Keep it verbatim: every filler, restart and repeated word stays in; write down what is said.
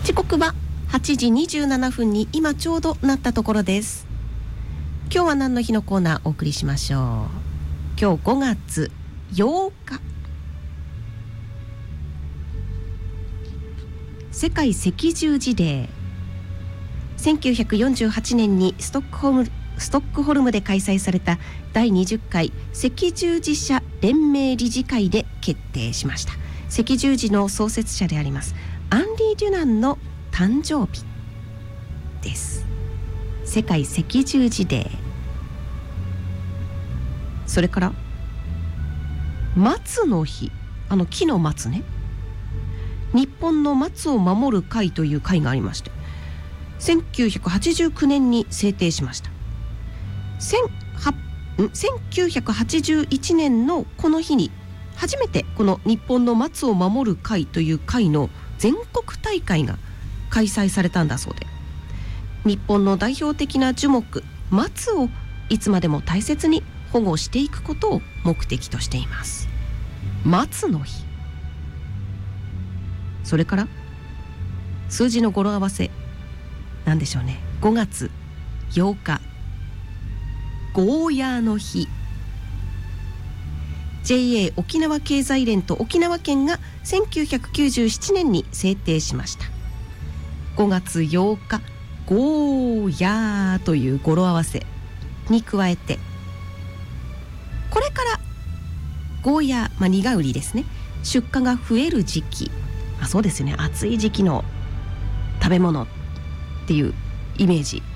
時刻ははちじにじゅうななふんに今ちょうどなったところです。今日は何の日のコーナーお送りしましょう。今日ごがつようか、世界赤十字デー。せんきゅうひゃくよんじゅうはちねんにストックホルム、ストックホルムで開催されただいにじゅっかい赤十字社連盟理事会で決定しました。赤十字の創設者でありますアンリー・デュナンの誕生日です。世界赤十字デー。それから松の日、あの木の松ね。日本の松を守る会という会がありまして、せんきゅうひゃくはちじゅうきゅうねんに制定しました。せんきゅうひゃくはちじゅういちねんのこの日に初めてこの日本の松を守る会という会の全国大会が開催されたんだそうで、日本の代表的な樹木松をいつまでも大切に保護していくことを目的としています。松の日。それから数字の語呂合わせなんでしょうね。ごがつようか、ゴーヤーの日。 ジェイエー 沖縄経済連と沖縄県がせんきゅうひゃくきゅうじゅうななねんに制定しました。ごがつようか、ゴーヤーという語呂合わせに加えて、これからゴーヤー、まあ、苦売りですね、出荷が増える時期、あ、そうですよね、暑い時期の食べ物っていうイメージ